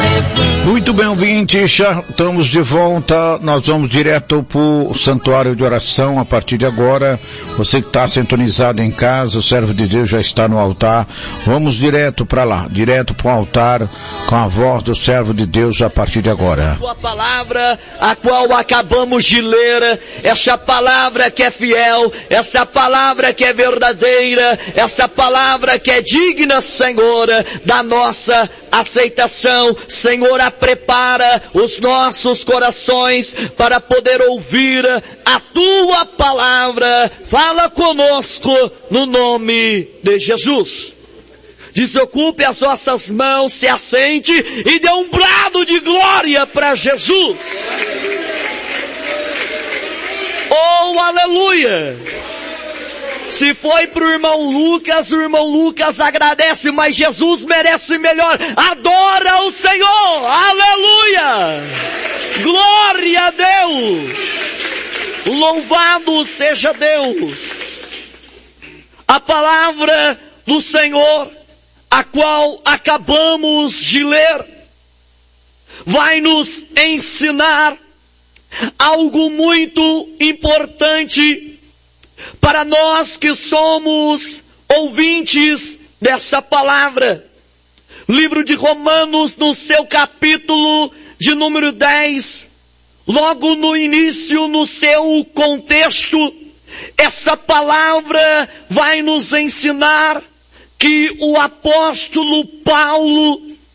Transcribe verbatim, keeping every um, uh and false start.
Muito bem, ouvinte, já estamos de volta. Nós vamos direto para o santuário de oração a partir de agora. Você que está sintonizado em casa, o servo de Deus já está no altar. Vamos direto para lá, direto para o altar, com a voz do servo de Deus a partir de agora. A palavra a qual acabamos de ler, essa palavra que é fiel, essa palavra que é verdadeira, essa palavra que é digna, Senhor, da nossa aceitação. Senhor, prepara os nossos corações para poder ouvir a tua palavra. Fala conosco no nome de Jesus. Desocupe as vossas mãos, se assente e dê um brado de glória para Jesus. Oh, aleluia! Se foi para o irmão Lucas, o irmão Lucas agradece, mas Jesus merece melhor. Adora o Senhor, aleluia! Glória a Deus! Louvado seja Deus! A palavra do Senhor, a qual acabamos de ler, vai nos ensinar algo muito importante para nós que somos ouvintes dessa palavra. Livro de Romanos, no seu capítulo de número dez, logo no início, no seu contexto, essa palavra vai nos ensinar que o apóstolo Paulo